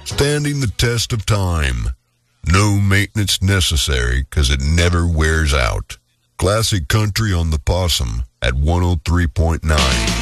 Standing the test of time. No maintenance necessary because it never wears out. Classic country on the Possum at 103.9.